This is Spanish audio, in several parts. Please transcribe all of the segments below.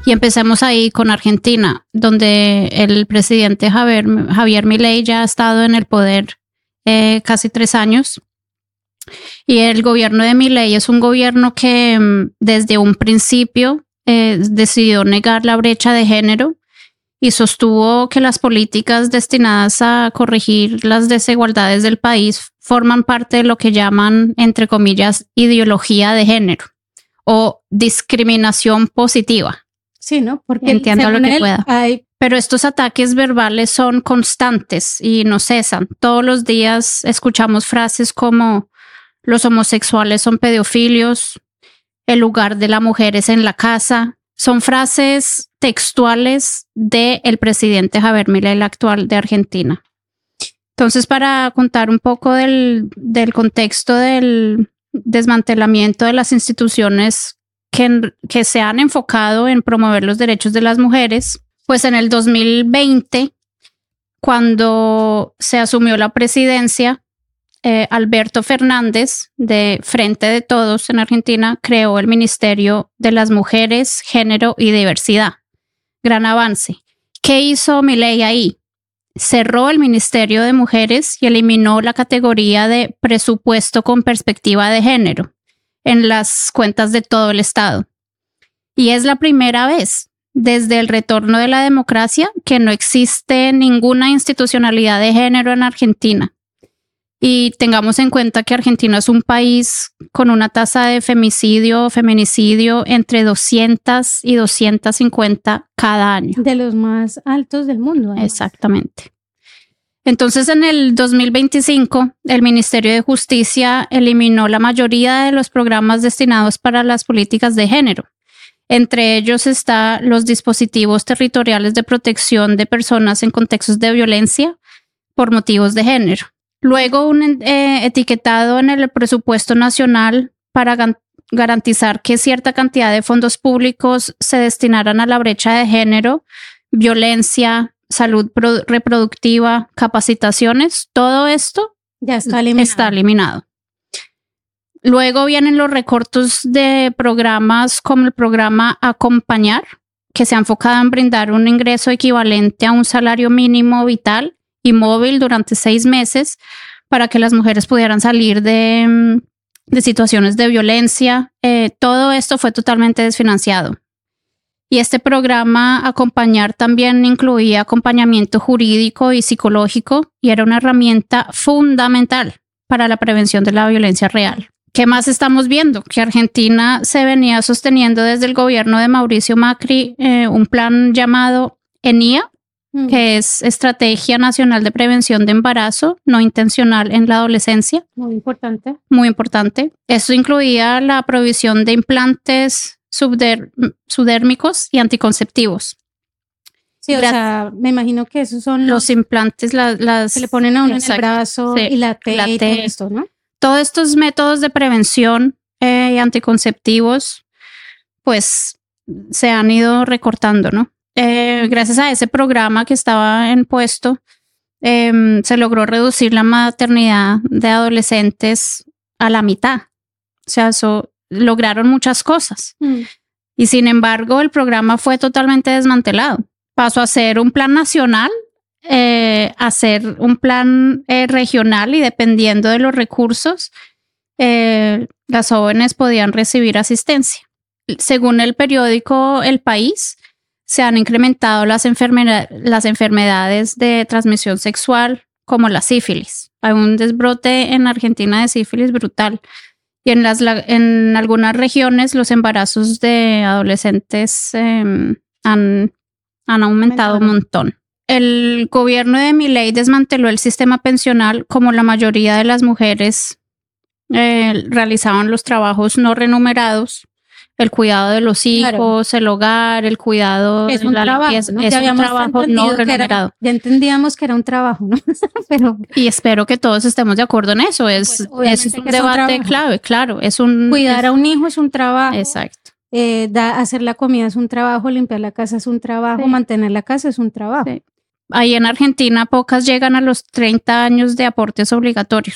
Y empecemos ahí con Argentina, donde el presidente Javier Milei ya ha estado en el poder casi 3 años. Y el gobierno de Milei es un gobierno que desde un principio decidió negar la brecha de género y sostuvo que las políticas destinadas a corregir las desigualdades del país forman parte de lo que llaman, entre comillas, ideología de género o discriminación positiva. Sí, ¿no? Porque entiendo lo que pueda. Pero estos ataques verbales son constantes y no cesan. Todos los días escuchamos frases como los homosexuales son pedófilos, el lugar de la mujer es en la casa. Son frases textuales del presidente Javier Milei, el actual de Argentina. Entonces, para contar un poco del contexto del desmantelamiento de las instituciones que se han enfocado en promover los derechos de las mujeres, pues en el 2020, cuando se asumió la presidencia, Alberto Fernández, de Frente de Todos en Argentina, creó el Ministerio de las Mujeres, Género y Diversidad. Gran avance. ¿Qué hizo Milei ahí? Cerró el Ministerio de Mujeres y eliminó la categoría de presupuesto con perspectiva de género en las cuentas de todo el Estado. Y es la primera vez desde el retorno de la democracia que no existe ninguna institucionalidad de género en Argentina. Y tengamos en cuenta que Argentina es un país con una tasa de feminicidio entre 200 y 250 cada año. De los más altos del mundo. Además. Exactamente. Entonces, en el 2025, el Ministerio de Justicia eliminó la mayoría de los programas destinados para las políticas de género. Entre ellos están los dispositivos territoriales de protección de personas en contextos de violencia por motivos de género. Luego, un etiquetado en el presupuesto nacional para garantizar que cierta cantidad de fondos públicos se destinaran a la brecha de género, violencia, salud reproductiva, capacitaciones, todo esto ya está eliminado. Luego vienen los recortes de programas como el programa Acompañar, que se ha enfocado en brindar un ingreso equivalente a un salario mínimo vital y móvil durante 6 meses para que las mujeres pudieran salir de situaciones de violencia. Todo esto fue totalmente desfinanciado. Y este programa Acompañar también incluía acompañamiento jurídico y psicológico y era una herramienta fundamental para la prevención de la violencia real. ¿Qué más estamos viendo? Que Argentina se venía sosteniendo desde el gobierno de Mauricio Macri un plan llamado ENIA, que es Estrategia Nacional de Prevención de Embarazo No Intencional en la Adolescencia. Muy importante. Muy importante. Esto incluía la provisión de implantes subdérmicos y anticonceptivos. Sí, o sea, me imagino que esos son los implantes, se le ponen a uno en el brazo, sí, y la T y todo esto, ¿no? Todos estos métodos de prevención y anticonceptivos, pues, se han ido recortando, ¿no? Gracias a ese programa que estaba en puesto, se logró reducir la maternidad de adolescentes a la mitad. O sea, lograron muchas cosas. Y sin embargo, el programa fue totalmente desmantelado. Pasó a ser un plan nacional, a ser un plan regional y dependiendo de los recursos, las jóvenes podían recibir asistencia. Según el periódico El País, se han incrementado las enfermedades de transmisión sexual como la sífilis. Hay un desbrote en Argentina de sífilis brutal. Y en algunas regiones los embarazos de adolescentes han aumentado un montón. El gobierno de Milei desmanteló el sistema pensional como la mayoría de las mujeres realizaban los trabajos no remunerados. El cuidado de los hijos, claro. El hogar, el cuidado es un de la trabajo, limpieza. ¿no? Es un trabajo no remunerado. Ya entendíamos que era un trabajo, ¿no? Y espero que todos estemos de acuerdo en eso. Es un debate clave, claro. Cuidar a un hijo es un trabajo. Exacto. Hacer la comida es un trabajo, limpiar la casa es un trabajo, sí. Mantener la casa es un trabajo. Sí. Ahí en Argentina pocas llegan a los 30 años de aportes obligatorios.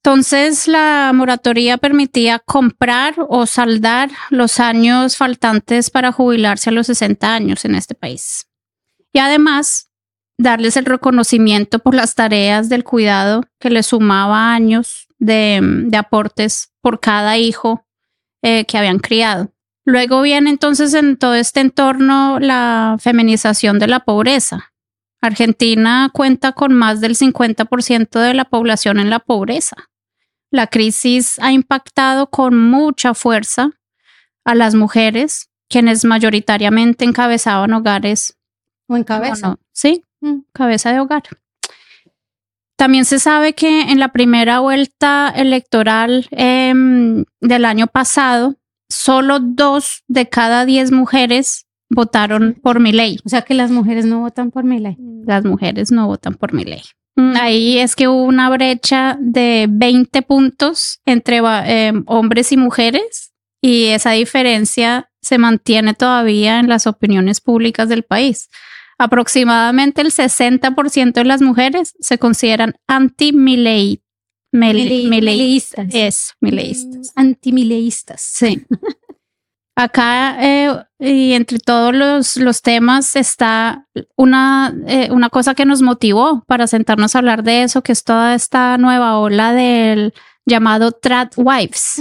Entonces, la moratoria permitía comprar o saldar los años faltantes para jubilarse a los 60 años en este país. Y además, darles el reconocimiento por las tareas del cuidado que les sumaba años de aportes por cada hijo que habían criado. Luego viene entonces en todo este entorno la feminización de la pobreza. Argentina cuenta con más del 50% de la población en la pobreza. La crisis ha impactado con mucha fuerza a las mujeres, quienes mayoritariamente encabezaban hogares. ¿O en cabeza? No, sí, cabeza de hogar. También se sabe que en la primera vuelta electoral del año pasado, solo 2 de cada 10 mujeres votaron por Milei. O sea que las mujeres no votan por Milei. Las mujeres no votan por Milei. Ahí es que hubo una brecha de 20 puntos entre hombres y mujeres, y esa diferencia se mantiene todavía en las opiniones públicas del país. Aproximadamente el 60% de las mujeres se consideran anti-Milei. Mileístas. Es mileístas. Antimileístas. Sí. Acá, y entre todos los temas, está una cosa que nos motivó para sentarnos a hablar de eso, que es toda esta nueva ola del llamado Tradwives.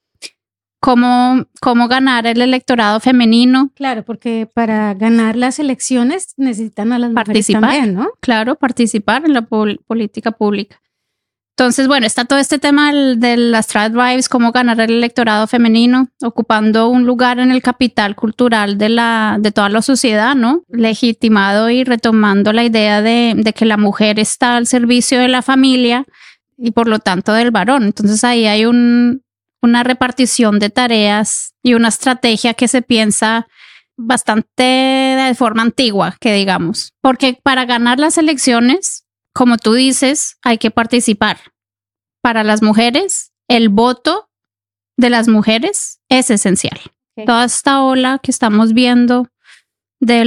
Cómo ganar el electorado femenino. Claro, porque para ganar las elecciones necesitan a las mujeres también, ¿no? Claro, participar en la política pública. Entonces, bueno, está todo este tema de las Tradwives, cómo ganar el electorado femenino, ocupando un lugar en el capital cultural de toda la sociedad, ¿no? Legitimado y retomando la idea de que la mujer está al servicio de la familia y por lo tanto del varón. Entonces ahí hay una repartición de tareas y una estrategia que se piensa bastante de forma antigua, que digamos. Porque para ganar las elecciones, como tú dices, hay que participar. Para las mujeres, el voto de las mujeres es esencial. Okay. Toda esta ola que estamos viendo del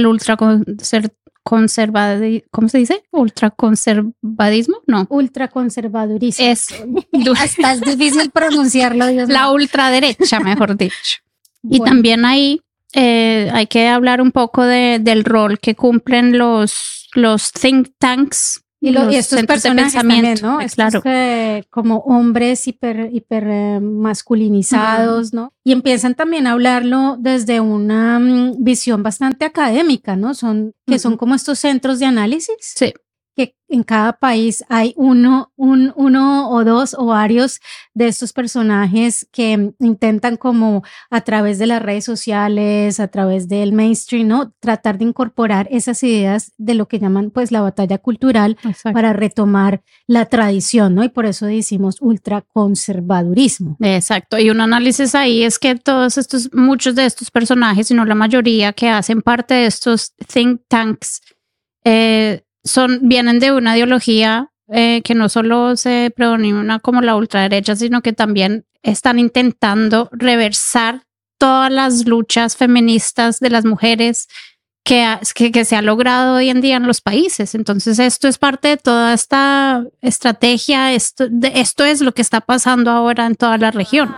¿cómo se dice? ¿Ultraconservadismo? No. Ultraconservadurismo. Es hasta es difícil pronunciarlo. Dios la mío. ultraderecha, mejor dicho. Bueno. Y también ahí hay que hablar un poco del rol que cumplen los think tanks. Y estos personajes también, ¿no? Claro. Como hombres hiper masculinizados, ¿no? Y empiezan también a hablarlo desde una visión bastante académica, ¿no? Que son como estos centros de análisis. Sí. Que en cada país hay uno o dos o varios de estos personajes que intentan como a través de las redes sociales, a través del mainstream, ¿no? Tratar de incorporar esas ideas de lo que llaman pues la batalla cultural. Exacto. Para retomar la tradición, ¿no? Y por eso decimos ultraconservadurismo. Exacto. Y un análisis ahí es que muchos de estos personajes, si no la mayoría que hacen parte de estos think tanks, vienen de una ideología que no solo se predomina como la ultraderecha, sino que también están intentando reversar todas las luchas feministas de las mujeres que se ha logrado hoy en día en los países. Entonces esto es parte de toda esta estrategia, esto es lo que está pasando ahora en toda la región.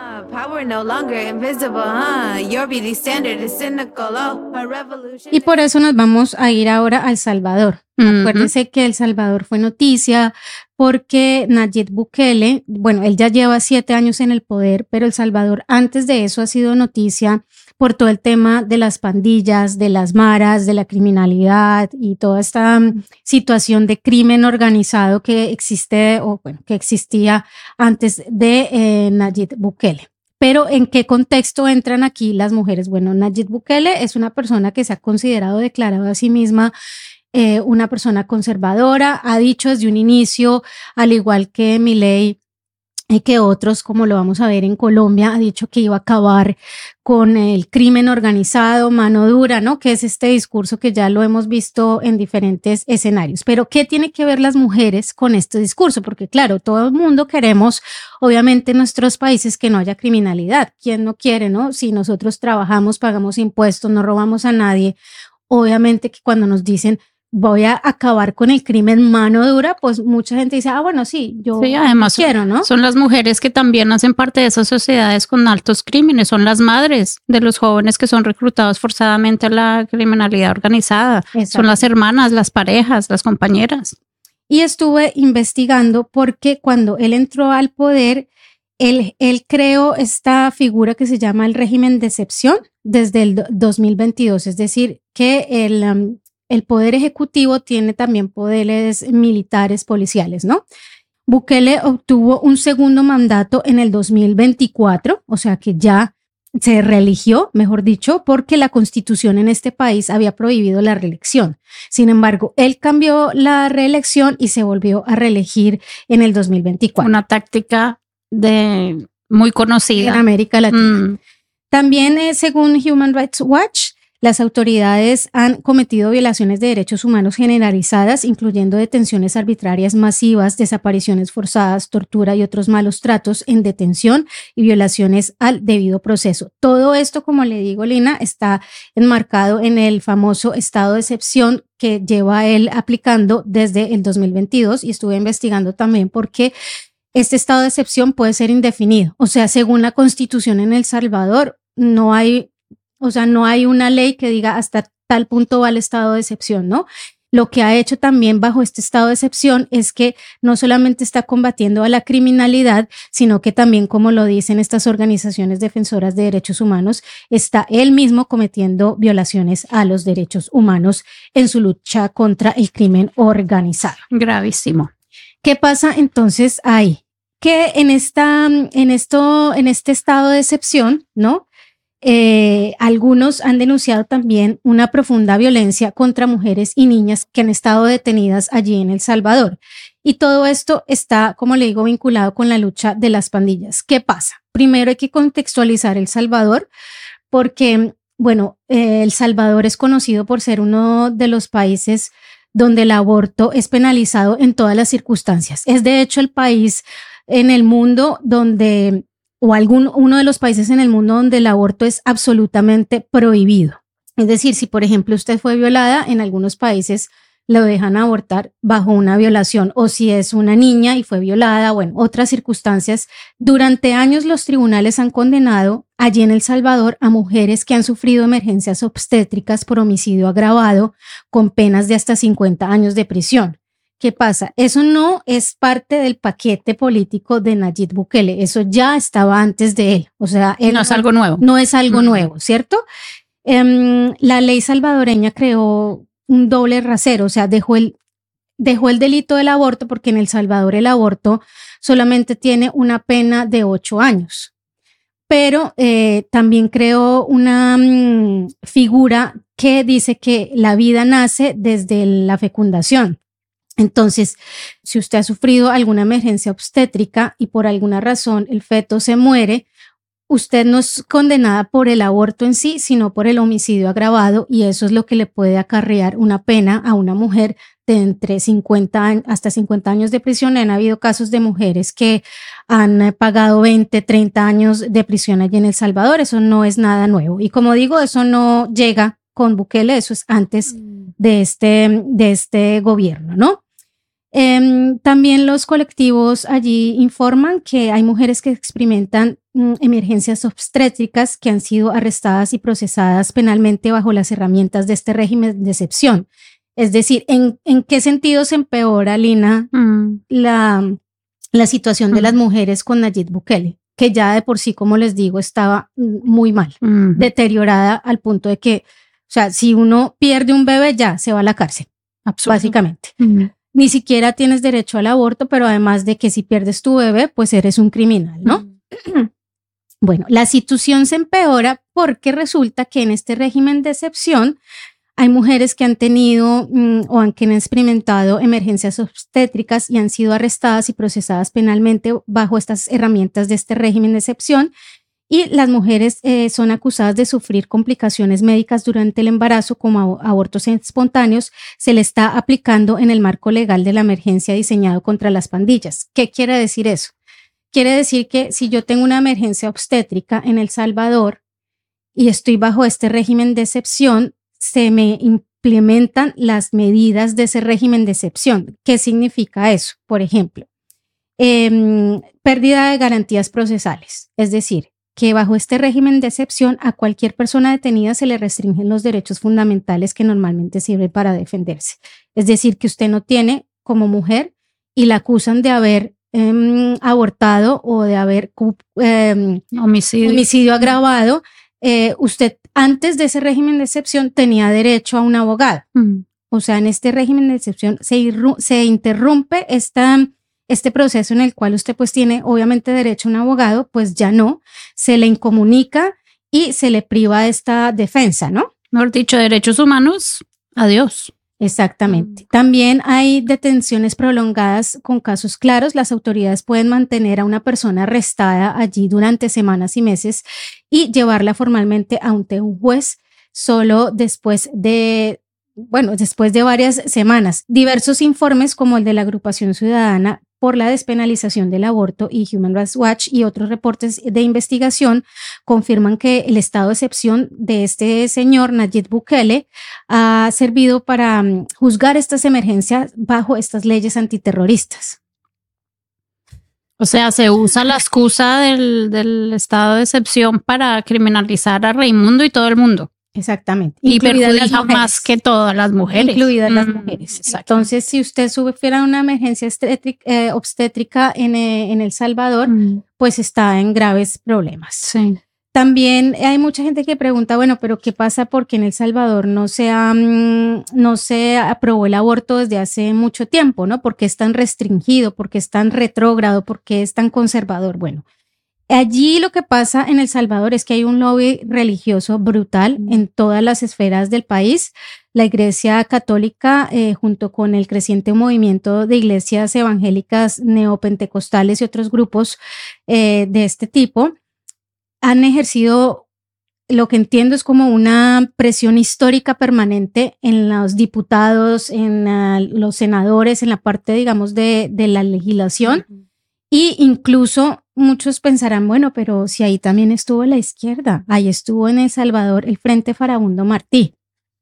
Y por eso nos vamos a ir ahora a El Salvador. Acuérdense que El Salvador fue noticia porque Nayib Bukele, bueno, él ya lleva 7 años en el poder, pero El Salvador antes de eso ha sido noticia por todo el tema de las pandillas, de las maras, de la criminalidad y toda esta situación de crimen organizado que existe o bueno, que existía antes de Nayib Bukele. Pero ¿en qué contexto entran aquí las mujeres? Bueno, Nayib Bukele es una persona que se ha considerado, declarado a sí misma una persona conservadora, ha dicho desde un inicio, al igual que Milei y que otros, como lo vamos a ver en Colombia, ha dicho que iba a acabar con el crimen organizado, mano dura, ¿no? Que es este discurso que ya lo hemos visto en diferentes escenarios. Pero ¿qué tiene que ver las mujeres con este discurso? Porque claro, todo el mundo queremos, obviamente en nuestros países, que no haya criminalidad. ¿Quién no quiere, no? Si nosotros trabajamos, pagamos impuestos, no robamos a nadie, obviamente que cuando nos dicen voy a acabar con el crimen mano dura, pues mucha gente dice, bueno, sí, yo sí, además quiero, ¿no? Son las mujeres que también hacen parte de esas sociedades con altos crímenes, son las madres de los jóvenes que son reclutados forzadamente a la criminalidad organizada, Exacto. Son las hermanas, las parejas, las compañeras. Y estuve investigando porque cuando él entró al poder, él creó esta figura que se llama el régimen de excepción desde el 2022, es decir, que el poder ejecutivo tiene también poderes militares, policiales, ¿no? Bukele obtuvo un segundo mandato en el 2024, o sea que ya se reeligió, mejor dicho, porque la constitución en este país había prohibido la reelección. Sin embargo, él cambió la reelección y se volvió a reelegir en el 2024. Una táctica muy conocida en América Latina. También, según Human Rights Watch, las autoridades han cometido violaciones de derechos humanos generalizadas, incluyendo detenciones arbitrarias masivas, desapariciones forzadas, tortura y otros malos tratos en detención y violaciones al debido proceso. Todo esto, como le digo, Lina, está enmarcado en el famoso estado de excepción que lleva él aplicando desde el 2022, y estuve investigando también porque este estado de excepción puede ser indefinido. O sea, según la Constitución en El Salvador, no hay una ley que diga hasta tal punto va el estado de excepción, ¿no? Lo que ha hecho también bajo este estado de excepción es que no solamente está combatiendo a la criminalidad, sino que también, como lo dicen estas organizaciones defensoras de derechos humanos, está él mismo cometiendo violaciones a los derechos humanos en su lucha contra el crimen organizado. Gravísimo. ¿Qué pasa entonces ahí? Que en este estado de excepción, ¿no? Algunos han denunciado también una profunda violencia contra mujeres y niñas que han estado detenidas allí en El Salvador. Y todo esto está, como le digo, vinculado con la lucha de las pandillas. ¿Qué pasa? Primero hay que contextualizar El Salvador porque, El Salvador es conocido por ser uno de los países donde el aborto es penalizado en todas las circunstancias. Es de hecho el país en el mundo uno de los países en el mundo donde el aborto es absolutamente prohibido. Es decir, si por ejemplo usted fue violada, en algunos países lo dejan abortar bajo una violación, o si es una niña y fue violada, otras circunstancias. Durante años los tribunales han condenado allí en El Salvador a mujeres que han sufrido emergencias obstétricas por homicidio agravado con penas de hasta 50 años de prisión. ¿Qué pasa? Eso no es parte del paquete político de Nayib Bukele, eso ya estaba antes de él. O sea, no es algo nuevo. No es algo nuevo, ¿cierto? La ley salvadoreña creó un doble rasero, o sea, dejó el delito del aborto, porque en El Salvador el aborto solamente tiene una pena de 8 años. Pero también creó una figura que dice que la vida nace desde la fecundación. Entonces, si usted ha sufrido alguna emergencia obstétrica y por alguna razón el feto se muere, usted no es condenada por el aborto en sí, sino por el homicidio agravado, y eso es lo que le puede acarrear una pena a una mujer de entre 50 años, hasta 50 años de prisión. Han habido casos de mujeres que han pagado 20, 30 años de prisión allí en El Salvador. Eso no es nada nuevo. Y como digo, eso no llega con Bukele, eso es antes de este gobierno, ¿no? También los colectivos allí informan que hay mujeres que experimentan emergencias obstétricas que han sido arrestadas y procesadas penalmente bajo las herramientas de este régimen de excepción. Es decir, ¿en qué sentido se empeora, Lina, la situación de las mujeres con Nayib Bukele? Que ya de por sí, como les digo, estaba muy mal, deteriorada al punto de que, o sea, si uno pierde un bebé ya se va a la cárcel, básicamente. Ni siquiera tienes derecho al aborto, pero además de que si pierdes tu bebé, pues eres un criminal, ¿no? Bueno, la situación se empeora porque resulta que en este régimen de excepción hay mujeres que han tenido que han experimentado emergencias obstétricas y han sido arrestadas y procesadas penalmente bajo estas herramientas de este régimen de excepción. Y las mujeres son acusadas de sufrir complicaciones médicas durante el embarazo, como abortos espontáneos. Se le está aplicando en el marco legal de la emergencia diseñado contra las pandillas. ¿Qué quiere decir eso? Quiere decir que si yo tengo una emergencia obstétrica en El Salvador y estoy bajo este régimen de excepción, se me implementan las medidas de ese régimen de excepción. ¿Qué significa eso? Por ejemplo, pérdida de garantías procesales, es decir, que bajo este régimen de excepción a cualquier persona detenida se le restringen los derechos fundamentales que normalmente sirven para defenderse. Es decir, que usted no tiene como mujer y la acusan de haber abortado o de haber homicidio agravado, usted antes de ese régimen de excepción tenía derecho a un abogado. O sea, en este régimen de excepción se interrumpe este proceso en el cual usted pues tiene obviamente derecho a un abogado, pues ya no, se le incomunica y se le priva de esta defensa, ¿no? Mejor dicho, derechos humanos, adiós. Exactamente. También hay detenciones prolongadas con casos claros. Las autoridades pueden mantener a una persona arrestada allí durante semanas y meses y llevarla formalmente ante un juez solo después de varias semanas. Diversos informes como el de la Agrupación Ciudadana por la Despenalización del Aborto y Human Rights Watch y otros reportes de investigación confirman que el estado de excepción de este señor Nayib Bukele ha servido para juzgar estas emergencias bajo estas leyes antiterroristas. O sea, se usa la excusa del estado de excepción para criminalizar a Raimundo y todo el mundo. Exactamente. Y perjudica más que todas las mujeres. Incluidas las mujeres. Entonces, si usted sufriera una emergencia obstétrica en El Salvador, pues está en graves problemas. Sí. También hay mucha gente que pregunta, bueno, pero ¿qué pasa porque en El Salvador no se aprobó el aborto desde hace mucho tiempo, ¿no? ¿Por qué es tan restringido? ¿Por qué es tan retrógrado? ¿Por qué es tan conservador? Bueno, allí lo que pasa en El Salvador es que hay un lobby religioso brutal en todas las esferas del país. La Iglesia Católica, junto con el creciente movimiento de iglesias evangélicas neopentecostales y otros grupos de este tipo, han ejercido, lo que entiendo es como una presión histórica permanente en los diputados, en los senadores, en la parte, digamos, de la legislación. Y incluso muchos pensarán, bueno, pero si ahí también estuvo la izquierda, ahí estuvo en El Salvador el Frente Farabundo Martí,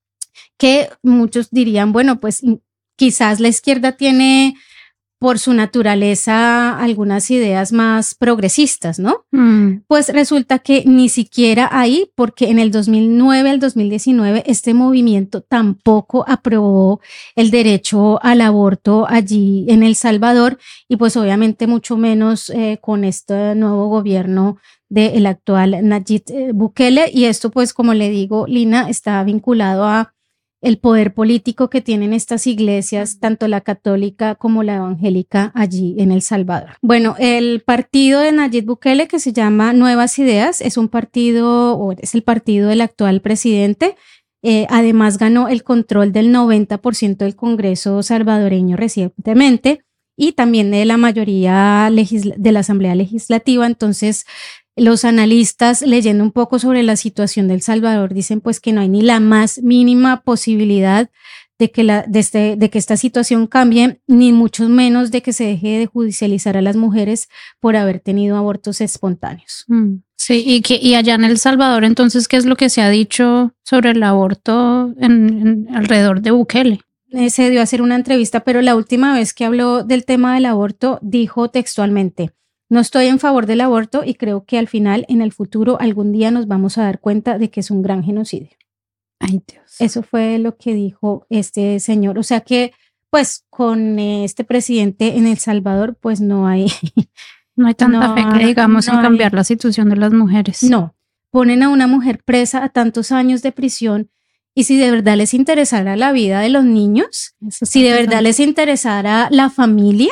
que muchos dirían, bueno, pues quizás la izquierda tiene por su naturaleza algunas ideas más progresistas, ¿no? Pues resulta que ni siquiera ahí, porque en el 2009 al 2019 este movimiento tampoco aprobó el derecho al aborto allí en El Salvador y pues obviamente mucho menos con este nuevo gobierno del actual Nayib Bukele, y esto pues como le digo, Lina, está vinculado a el poder político que tienen estas iglesias, tanto la católica como la evangélica allí en El Salvador. Bueno, el partido de Nayib Bukele, que se llama Nuevas Ideas, es el partido del actual presidente. Además ganó el control del 90% del Congreso salvadoreño recientemente y también de la mayoría de la Asamblea Legislativa. Entonces, los analistas, leyendo un poco sobre la situación de El Salvador, dicen pues que no hay ni la más mínima posibilidad de que esta situación cambie, ni mucho menos de que se deje de judicializar a las mujeres por haber tenido abortos espontáneos. Sí, y allá en El Salvador, entonces, ¿qué es lo que se ha dicho sobre el aborto alrededor de Bukele? Se dio a hacer una entrevista, pero la última vez que habló del tema del aborto dijo textualmente: no estoy en favor del aborto y creo que al final, en el futuro, algún día nos vamos a dar cuenta de que es un gran genocidio. Ay, Dios. Eso fue lo que dijo este señor. O sea que, pues, con este presidente en El Salvador, pues no hay tanta fe que digamos en cambiar la situación de las mujeres. No, ponen a una mujer presa a tantos años de prisión. Y si de verdad les interesara la vida de los niños, si de verdad les interesara la familia,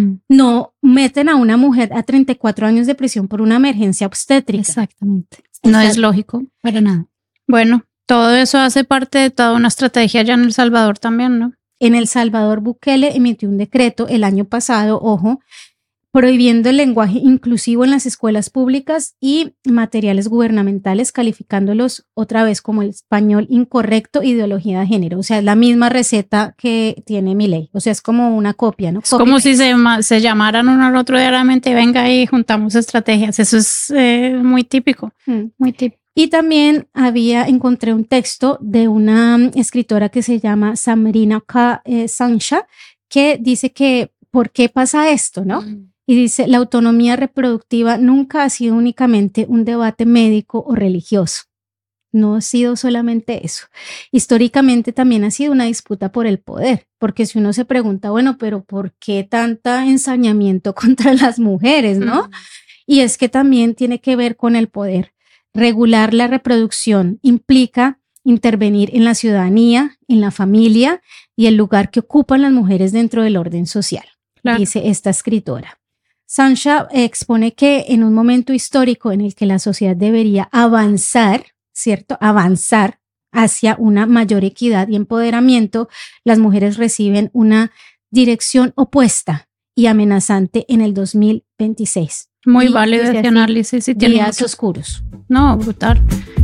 no meten a una mujer a 34 años de prisión por una emergencia obstétrica. Exactamente. No es lógico para nada. Bueno, todo eso hace parte de toda una estrategia ya en El Salvador también, ¿no? En El Salvador, Bukele emitió un decreto el año pasado, ojo, prohibiendo el lenguaje inclusivo en las escuelas públicas y materiales gubernamentales, calificándolos otra vez como el español incorrecto, ideología de género. O sea, es la misma receta que tiene Milei. O sea, es como una copia, ¿no? Es como si se llamaran uno al otro diariamente, venga y juntamos estrategias. Eso es muy típico, muy típico. Y también encontré un texto de una escritora que se llama Samrina K. Sansha, que dice que ¿por qué pasa esto, no? Y dice, la autonomía reproductiva nunca ha sido únicamente un debate médico o religioso. No ha sido solamente eso. Históricamente también ha sido una disputa por el poder, porque si uno se pregunta, bueno, pero ¿por qué tanta ensañamiento contra las mujeres, no? Y es que también tiene que ver con el poder. Regular la reproducción implica intervenir en la ciudadanía, en la familia y el lugar que ocupan las mujeres dentro del orden social, claro, dice esta escritora. Sansha expone que en un momento histórico en el que la sociedad debería avanzar, ¿cierto? Avanzar hacia una mayor equidad y empoderamiento, las mujeres reciben una dirección opuesta y amenazante en el 2026. Muy válido este análisis. Días oscuros. No, brutal.